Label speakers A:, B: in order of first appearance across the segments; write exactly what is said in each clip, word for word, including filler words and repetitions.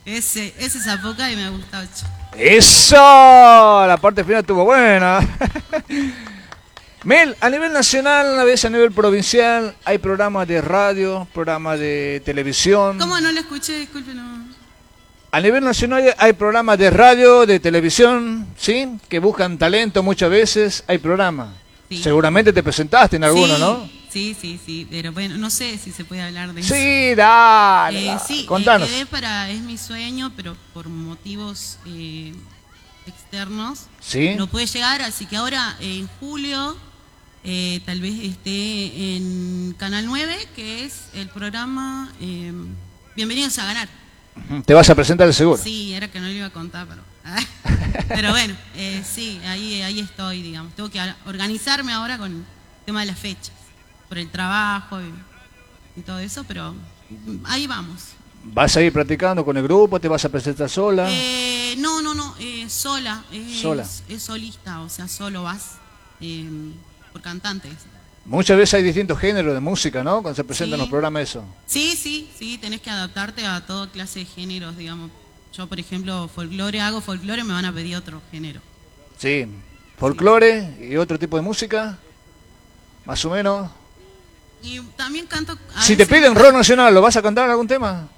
A: Ese, ese Zapoca y me ha gustado mucho.
B: ¡Eso! La parte final estuvo buena. Mel, a nivel nacional, a veces a nivel provincial, hay programas de radio, programas de televisión.
A: ¿Cómo no lo escuché? Disculpe, no.
B: A nivel nacional hay programas de radio, de televisión, ¿sí? Que buscan talento muchas veces, hay programas. Sí. Seguramente te presentaste en alguno,
A: sí,
B: ¿no?
A: Sí, sí, sí, pero bueno, no sé si se puede hablar de eso.
B: Sí, dale,
A: eh,
B: dale.
A: Sí,
B: Contanos.
A: Eh, quedé para, es mi sueño, pero por motivos eh, externos
B: ¿Sí?
A: no puede llegar, así que ahora eh, en julio eh, tal vez esté en Canal nueve, que es el programa eh, Bienvenidos a Ganar.
B: ¿Te vas a presentar de seguro?
A: Sí, era que no le iba a contar, pero... pero bueno, eh, sí, ahí, ahí estoy, digamos. Tengo que organizarme ahora con el tema de las fechas, por el trabajo y, y todo eso, pero ahí vamos.
B: ¿Vas a ir practicando con el grupo? ¿Te vas a presentar sola?
A: Eh, no, no, no, eh, sola. Es,
B: ¿Sola?
A: Es solista, o sea, solo vas eh, por cantantes.
B: Muchas veces hay distintos géneros de música, ¿no? Cuando se presentan
A: Sí.
B: los programas eso.
A: Sí, sí, sí, tenés que adaptarte a toda clase de géneros, digamos. Yo, por ejemplo, folclore, hago folclore, me van a pedir otro género.
B: Sí, folclore sí. Y otro tipo de música, más o menos.
A: Y también canto...
B: Si te piden rock nacional, ¿lo vas a cantar en algún tema?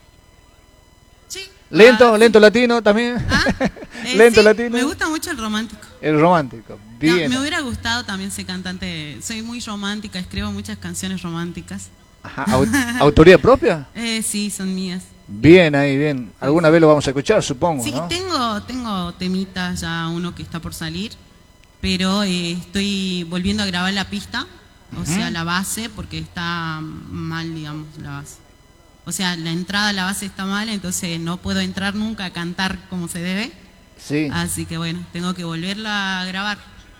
A: Sí.
B: ¿Lento?
A: Ah,
B: ¿Lento latino también?
A: ¿Ah? Eh,
B: ¿Lento
A: sí,
B: latino?
A: Me gusta mucho el romántico.
B: El romántico, bien.
A: No, me hubiera gustado también ser cantante. Soy muy romántica, escribo muchas canciones románticas.
B: Ajá. ¿Autoría propia?
A: Eh, sí, son mías.
B: Bien, ahí, bien. Alguna vez lo vamos a escuchar, supongo,
A: Sí,
B: ¿no?
A: tengo, tengo temitas, ya uno que está por salir, pero eh, estoy volviendo a grabar la pista, o uh-huh. sea, la base, porque está mal, digamos, la base. O sea, la entrada a la base está mal, entonces no puedo entrar nunca a cantar como se debe.
B: Sí.
A: Así que bueno, tengo que volverla a grabar.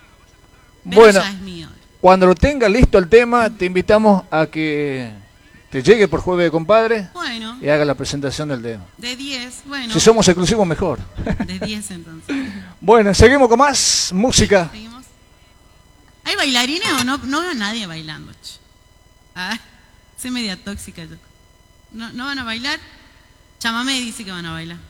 A: Pero
B: bueno,
A: ya es mío.
B: Cuando lo tengas listo el tema, te invitamos a que te llegue por Jueves de Compadre
A: bueno,
B: y haga la presentación del tema.
A: De diez, bueno.
B: Si somos exclusivos, mejor.
A: De diez entonces.
B: Bueno, seguimos con más música.
A: ¿Seguimos? ¿Hay bailarines o no? No veo a nadie bailando. Ah, soy media tóxica yo. ¿No, no van a bailar? Chamamé dice que van a bailar.